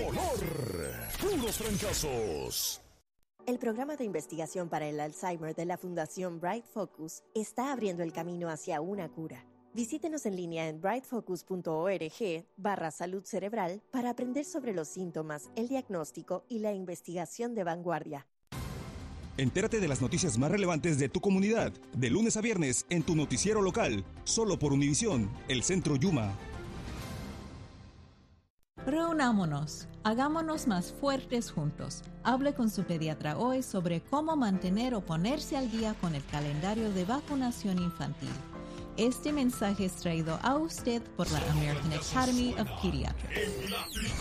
color. Puros fracasos. El programa de investigación para el Alzheimer de la Fundación Bright Focus está abriendo el camino hacia una cura. Visítenos en línea en brightfocus.org/salud cerebral para aprender sobre los síntomas, el diagnóstico y la investigación de vanguardia. Entérate de las noticias más relevantes de tu comunidad, de lunes a viernes en tu noticiero local, solo por Univisión, el Centro Yuma. Reunámonos, hagámonos más fuertes juntos. Hable con su pediatra hoy sobre cómo mantener o ponerse al día con el calendario de vacunación infantil. Este mensaje es traído a usted por la American Academy of Pediatrics.